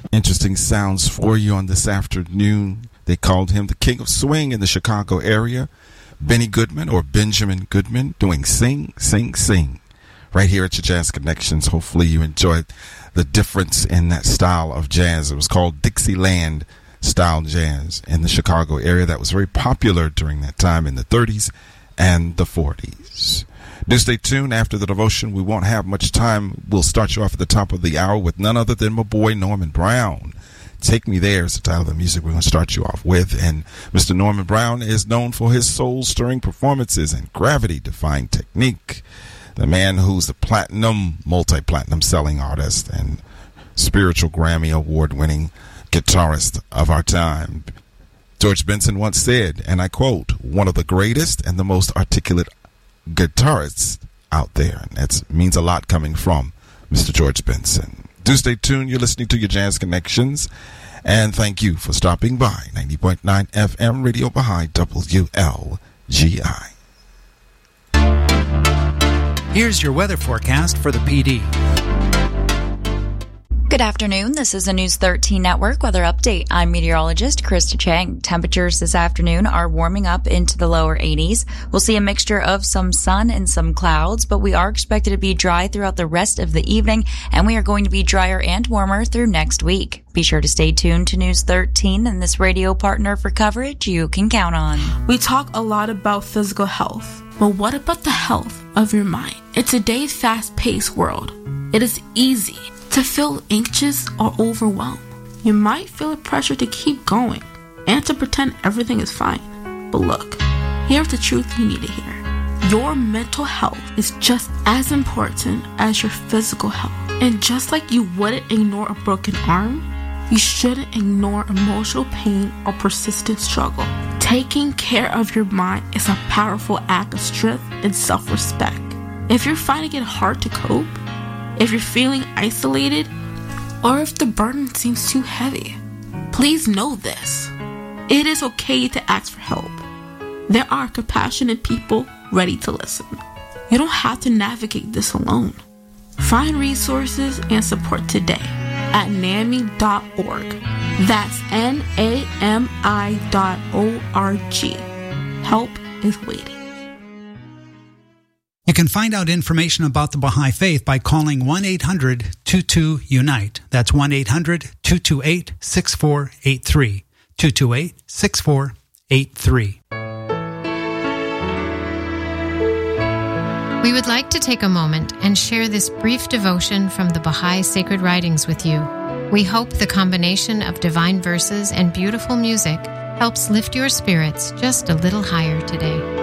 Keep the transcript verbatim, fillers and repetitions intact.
Interesting sounds for you on this afternoon. They called him the King of Swing in the Chicago area. Benny Goodman, or Benjamin Goodman, doing Sing, Sing, Sing right here at your Jazz Connections. Hopefully you enjoyed the difference in that style of jazz. It was called Dixieland style jazz in the Chicago area. That was very popular during that time in the thirties and the forties. Do stay tuned. After the devotion, we won't have much time. We'll start you off at the top of the hour with none other than my boy Norman Brown. Take Me There is the title of the music we're going to start you off with. And Mister Norman Brown is known for his soul-stirring performances and gravity-defying technique. The man who's a platinum, multi-platinum selling artist and spiritual Grammy award-winning guitarist of our time. George Benson once said, and I quote, "One of the greatest and the most articulate guitarists out there." And that means a lot coming from Mister George Benson. Do stay tuned. You're listening to your Jazz Connections. And thank you for stopping by. ninety point nine F M Radio Baha'i W L G I. Here's your weather forecast for the P D. Good afternoon. This is a News thirteen Network weather update. I'm meteorologist Krista Chang. Temperatures this afternoon are warming up into the lower eighties. We'll see a mixture of some sun and some clouds, but we are expected to be dry throughout the rest of the evening, and we are going to be drier and warmer through next week. Be sure to stay tuned to News thirteen and this radio partner for coverage you can count on. We talk a lot about physical health, but what about the health of your mind? In today's fast-paced world, it is easy to feel anxious or overwhelmed. You might feel a pressure to keep going and to pretend everything is fine. But look, here's the truth you need to hear. Your mental health is just as important as your physical health. And just like you wouldn't ignore a broken arm, you shouldn't ignore emotional pain or persistent struggle. Taking care of your mind is a powerful act of strength and self-respect. If you're finding it hard to cope, if you're feeling isolated, or if the burden seems too heavy, please know this. It is okay to ask for help. There are compassionate people ready to listen. You don't have to navigate this alone. Find resources and support today at N A M I dot org. That's N A M I dot O R G. Help is waiting. You can find out information about the Baha'i Faith by calling one eight hundred two two UNITE. That's one eight hundred two two eight six four eight three. two two eight six four eight three. We would like to take a moment and share this brief devotion from the Baha'i Sacred Writings with you. We hope the combination of divine verses and beautiful music helps lift your spirits just a little higher today.